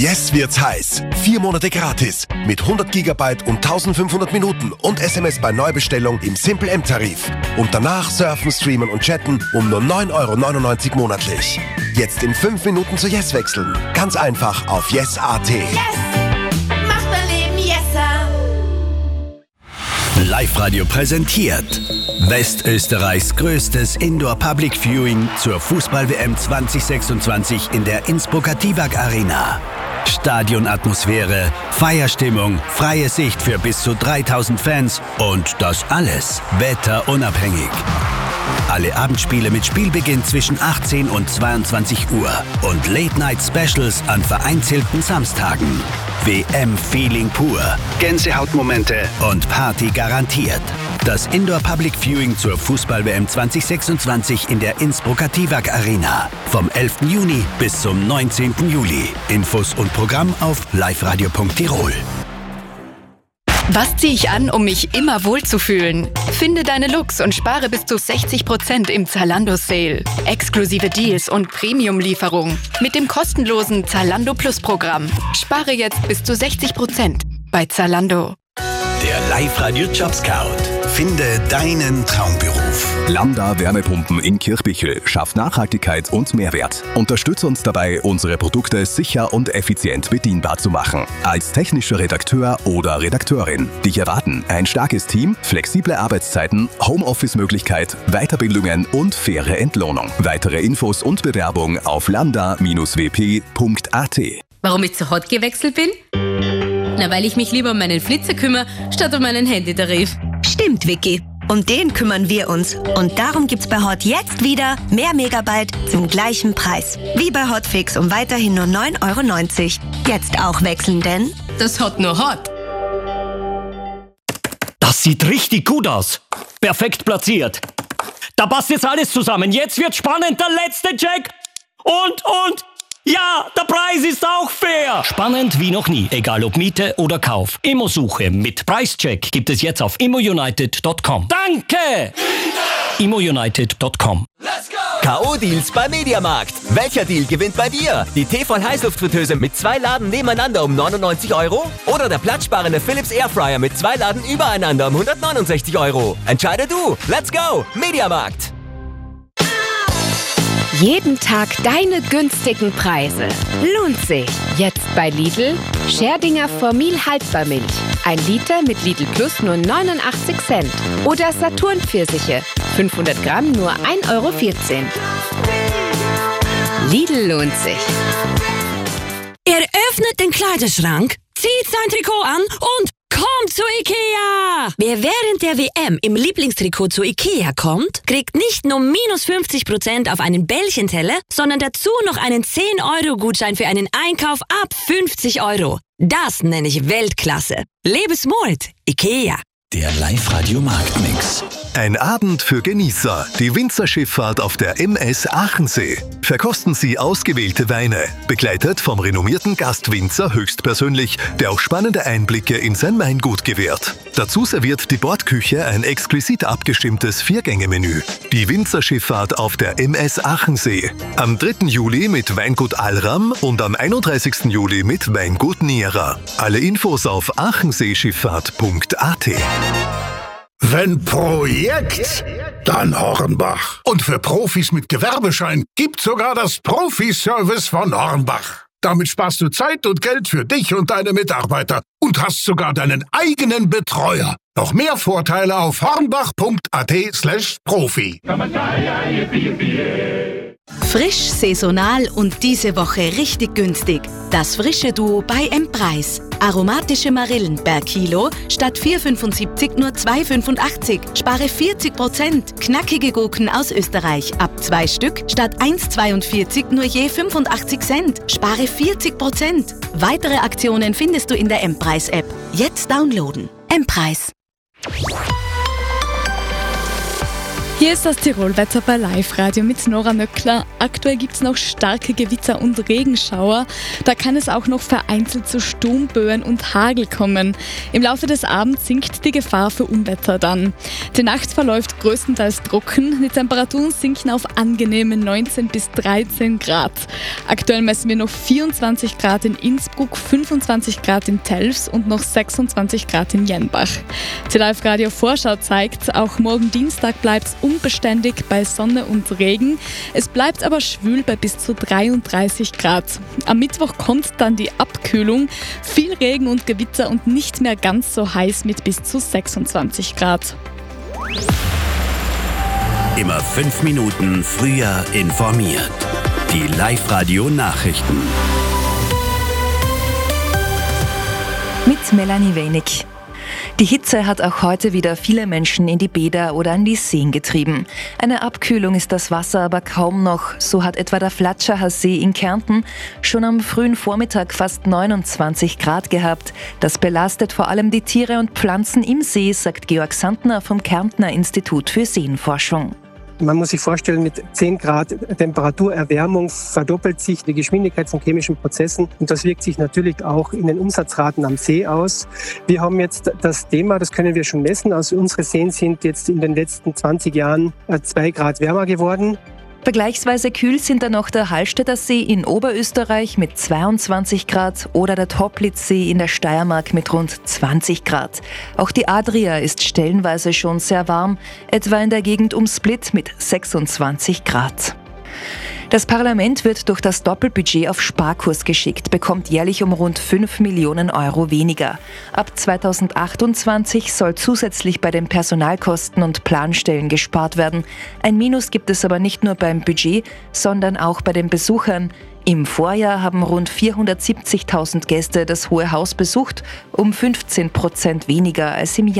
Yes wird's heiß. 4 Monate gratis. Mit 100 GB und 1500 Minuten und SMS bei Neubestellung im Simple M-Tarif. Und danach surfen, streamen und chatten um nur 9,99 € monatlich. Jetzt in 5 Minuten zu Yes wechseln. Ganz einfach auf yes.at. Yes! Macht mein Leben yesser! Live-Radio präsentiert Westösterreichs größtes Indoor-Public-Viewing zur Fußball-WM 2026 in der Innsbrucker Tivag Arena. Stadionatmosphäre, Feierstimmung, freie Sicht für bis zu 3000 Fans und das alles wetterunabhängig. Alle Abendspiele mit Spielbeginn zwischen 18 und 22 Uhr und Late-Night-Specials an vereinzelten Samstagen. WM-Feeling pur, Gänsehautmomente und Party garantiert. Das Indoor-Public-Viewing zur Fußball-WM 2026 in der Innsbrucker Tivag Arena. Vom 11. Juni bis zum 19. Juli. Infos und Programm auf liveradio.tirol. Was ziehe ich an, um mich immer wohlzufühlen? Finde deine Looks und spare bis zu 60% im Zalando Sale. Exklusive Deals und Premium-Lieferung mit dem kostenlosen Zalando Plus Programm. Spare jetzt bis zu 60% bei Zalando. Der Live-Radio Job Scout. Finde deinen Traumberuf. Lambda Wärmepumpen in Kirchbichel schafft Nachhaltigkeit und Mehrwert. Unterstütze uns dabei, unsere Produkte sicher und effizient bedienbar zu machen. Als technischer Redakteur oder Redakteurin. Dich erwarten ein starkes Team, flexible Arbeitszeiten, Homeoffice-Möglichkeit, Weiterbildungen und faire Entlohnung. Weitere Infos und Bewerbung auf lambda-wp.at. Warum ich zu Hot gewechselt bin? Na, weil ich mich lieber um meinen Flitzer kümmere, statt um meinen Handytarif. Stimmt, Vicky. Um den kümmern wir uns. Und darum gibt's bei Hot jetzt wieder mehr Megabyte zum gleichen Preis. Wie bei Hotfix um weiterhin nur 9,90 €. Jetzt auch wechseln, denn das Hot nur Hot. Das sieht richtig gut aus. Perfekt platziert. Da passt jetzt alles zusammen. Jetzt wird spannend. Der letzte Check. Und. Ja, der Preis ist auch fair. Spannend wie noch nie, egal ob Miete oder Kauf. Immosuche mit Preischeck gibt es jetzt auf immounited.com. Danke! immounited.com. K.O.-Deals beim Mediamarkt. Welcher Deal gewinnt bei dir? Die Tefal-Heißluftfritteuse mit 2 Laden nebeneinander um 99 € oder der platzsparende Philips Airfryer mit 2 Laden übereinander um 169 €. Entscheide du. Let's go! Mediamarkt. Jeden Tag deine günstigen Preise. Lohnt sich. Jetzt bei Lidl. Scherdinger Formil Haltbarmilch. 1 Liter mit Lidl Plus nur 89 Cent. Oder Saturn Pfirsiche. 500 Gramm nur 1,14 €. Lidl lohnt sich. Er öffnet den Kleiderschrank, zieht sein Trikot an und kommt zu Ikea! Wer während der WM im Lieblingstrikot zu Ikea kommt, kriegt nicht nur minus 50% auf einen Bällchenteller, sondern dazu noch einen 10-€-Gutschein für einen Einkauf ab 50 €. Das nenne ich Weltklasse. Lebe smart, Ikea. Der Live-Radio Marktmix. Ein Abend für Genießer. Die Winzerschifffahrt auf der MS Aachensee. Verkosten Sie ausgewählte Weine. Begleitet vom renommierten Gastwinzer höchstpersönlich, der auch spannende Einblicke in sein Weingut gewährt. Dazu serviert die Bordküche ein exquisit abgestimmtes 4-Gänge-Menü. Die Winzerschifffahrt auf der MS Aachensee. Am 3. Juli mit Weingut Alram und am 31. Juli mit Weingut Niera. Alle Infos auf aachenseeschifffahrt.at. Wenn Projekt, dann Hornbach. Und für Profis mit Gewerbeschein gibt's sogar das Profi-Service von Hornbach. Damit sparst du Zeit und Geld für dich und deine Mitarbeiter und hast sogar deinen eigenen Betreuer. Noch mehr Vorteile auf hornbach.at/Profi. Frisch, saisonal und diese Woche richtig günstig. Das frische Duo bei M-Preis. Aromatische Marillen per Kilo statt 4,75 nur 2,85. Spare 40%. Knackige Gurken aus Österreich ab 2 Stück statt 1,42 nur je 85 Cent. Spare 40%. Weitere Aktionen findest du in der M-Preis-App. Jetzt downloaden. M-Preis. Hier ist das Tirolwetter bei Live-Radio mit Nora Nöckler. Aktuell gibt es noch starke Gewitter und Regenschauer. Da kann es auch noch vereinzelt zu Sturmböen und Hagel kommen. Im Laufe des Abends sinkt die Gefahr für Unwetter dann. Die Nacht verläuft größtenteils trocken. Die Temperaturen sinken auf angenehme 19 bis 13 Grad. Aktuell messen wir noch 24 Grad in Innsbruck, 25 Grad in Telfs und noch 26 Grad in Jenbach. Die Live-Radio-Vorschau zeigt, auch morgen Dienstag bleibt es unbeständig bei Sonne und Regen. Es bleibt aber schwül bei bis zu 33 Grad. Am Mittwoch kommt dann die Abkühlung, viel Regen und Gewitter und nicht mehr ganz so heiß mit bis zu 26 Grad. Immer 5 Minuten früher informiert. Die Live-Radio-Nachrichten. Mit Melanie Wenig. Die Hitze hat auch heute wieder viele Menschen in die Bäder oder an die Seen getrieben. Eine Abkühlung ist das Wasser aber kaum noch. So hat etwa der Flatschacher See in Kärnten schon am frühen Vormittag fast 29 Grad gehabt. Das belastet vor allem die Tiere und Pflanzen im See, sagt Georg Sandner vom Kärntner Institut für Seenforschung. Man muss sich vorstellen, mit 10 Grad Temperaturerwärmung verdoppelt sich die Geschwindigkeit von chemischen Prozessen und das wirkt sich natürlich auch in den Umsatzraten am See aus. Wir haben jetzt das Thema, das können wir schon messen, also unsere Seen sind jetzt in den letzten 20 Jahren 2 Grad wärmer geworden. Vergleichsweise kühl sind dann noch der Hallstätter See in Oberösterreich mit 22 Grad oder der Toplitzsee in der Steiermark mit rund 20 Grad. Auch die Adria ist stellenweise schon sehr warm, etwa in der Gegend um Split mit 26 Grad. Das Parlament wird durch das Doppelbudget auf Sparkurs geschickt, bekommt jährlich um rund 5 Millionen Euro weniger. Ab 2028 soll zusätzlich bei den Personalkosten und Planstellen gespart werden. Ein Minus gibt es aber nicht nur beim Budget, sondern auch bei den Besuchern. Im Vorjahr haben rund 470.000 Gäste das Hohe Haus besucht, um 15% weniger als im Jahr.